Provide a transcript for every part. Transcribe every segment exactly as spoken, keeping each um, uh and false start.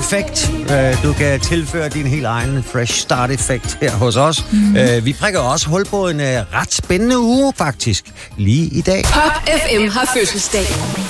effekt. Du kan tilføre din helt egen fresh start effekt her hos os. Mm. Vi prikker også hul på en ret spændende uge, faktisk, lige i dag. Pop F M har fødselsdag.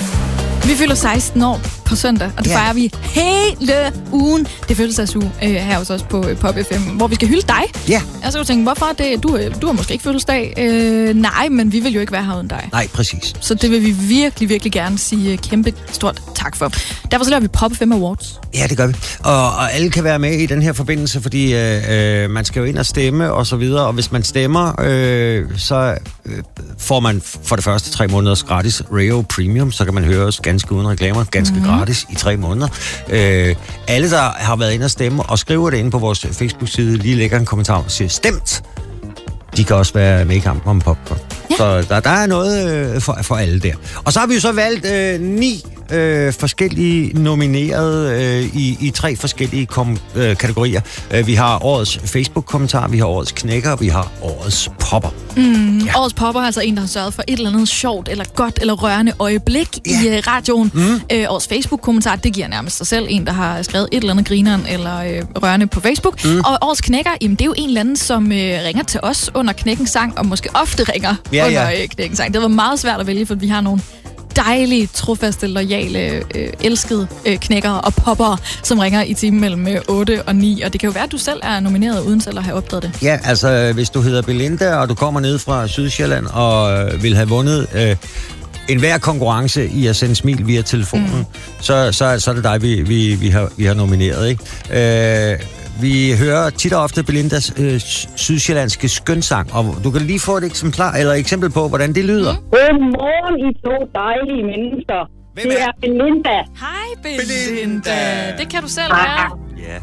Vi fylder seksten år på søndag, og det ja. fejrer vi hele ugen. Det er fødselsdagsuge øh, her hos os på øh, Pop F M, hvor vi skal hylde dig. Ja. Altså, jeg tænker, hvorfor det? Du, øh, du har måske ikke fødselsdag. Øh, nej, men vi vil jo ikke være her uden dig. Nej, præcis. Så det vil vi virkelig, virkelig gerne sige kæmpe stort tak for. Derfor så laver vi Pop F M Awards. Ja, det gør vi. Og, og alle kan være med i den her forbindelse, fordi øh, man skal jo ind og stemme og så videre. Og hvis man stemmer, øh, så øh, får man for det første tre måneders gratis Radio Premium. Så kan man høre os ganske uden reklamer, ganske mm. gratis i tre måneder. Øh, alle, der har været inde og stemme og skriver det inde på vores Facebook-side, lige lægger en kommentar og siger stemt. De kan også være med i kampen om popcorn. Ja. Så der, der er noget øh, for, for alle der. Og så har vi jo så valgt øh, ni øh, forskellige nominerede øh, i, i tre forskellige kom, øh, kategorier. Øh, vi har årets Facebook-kommentar, vi har årets knækker, vi har årets popper. Mm, ja. Årets popper er altså en, der har sørget for et eller andet sjovt, eller godt, eller rørende øjeblik ja. i øh, radioen. Mm. Øh, årets Facebook-kommentar, det giver nærmest sig selv. En, der har skrevet et eller andet grineren eller øh, rørende på Facebook. Mm. Og årets knækker, jamen, det er jo en eller anden, som øh, ringer til os under Knækkens Sang, og måske ofte ringer ja, under ja. øh, Knækkens Sang. Det var meget svært at vælge, for vi har nogle dejlige, trofaste, loyale, øh, elskede øh, knækkere og popper, som ringer i timen mellem otte og ni. Og det kan jo være, at du selv er nomineret, uden selv at have opdaget det. Ja, altså hvis du hedder Belinda, og du kommer ned fra Sydsjælland og øh, vil have vundet øh, en hver konkurrence i at sende smil via telefonen, mm. så, så, så er det dig, vi, vi, vi, har, vi har nomineret, ikke? Øh, Vi hører tit og ofte Belindas øh, sydsjællandske skønsang, og du kan lige få et eksemplar, eller eksempel på, hvordan det lyder. Godmorgen, I to dejlige mennesker. Hvem det er, er Belinda. Hej, Belinda. Belinda. Det kan du selv være. Ja.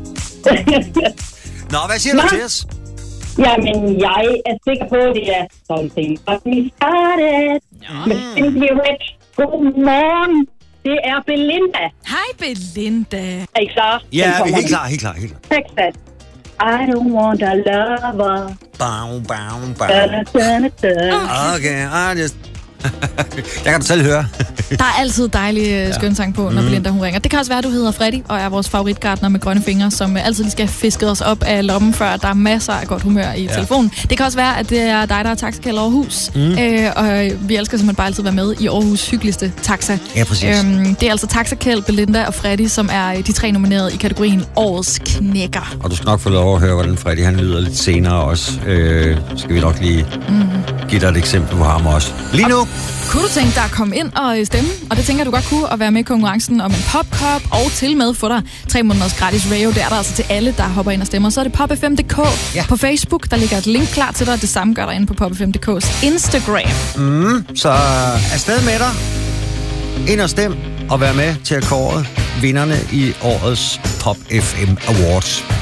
Nå, hvad siger Nå. du til os? Jamen, jeg er sikker på, at det er something but me started. Men Simply Red. Godmorgen. Det er Belinda. Hej, Belinda. Er I klar? Ja, vi er helt klar, helt klar, helt klar. Texas. I don't want a lover. Bow, bow, bow. Okay, I just... Jeg kan selv høre. Der er altid dejlige skønsang på, når mm. Belinda hun ringer. Det kan også være, at du hedder Freddy, og er vores favoritgartner med grønne fingre, som altid lige skal have fisket os op af lommen, før der er masser af godt humør i ja. telefonen. Det kan også være, at det er dig, der er taxakald Aarhus. Mm. Øh, og vi elsker simpelthen bare altid at være med i Aarhus hyggeligste taxa. Ja, præcis. Øhm, det er altså taxakald, Belinda og Freddy, som er de tre nominerede i kategorien Årets Knækker. Og du skal nok få lov at høre, hvordan Freddy han lyder lidt senere også. Øh, skal vi nok lige mm. give dig et eksempel på ham også. Lige nu. Kunne du tænke dig at komme ind og stemme? Og det tænker du godt kunne, at være med i konkurrencen om en popkop, og til med få dig tre måneders gratis radio. Det er der altså til alle, der hopper ind og stemmer. Så er det pop f m punktum d k ja. på Facebook. Der ligger et link klar til dig. Det samme gør der inde på pop f m punktum d k's Instagram. Mm, så afsted med dig. Ind og stem og vær med til at kåre vinderne i årets Pop F M Awards.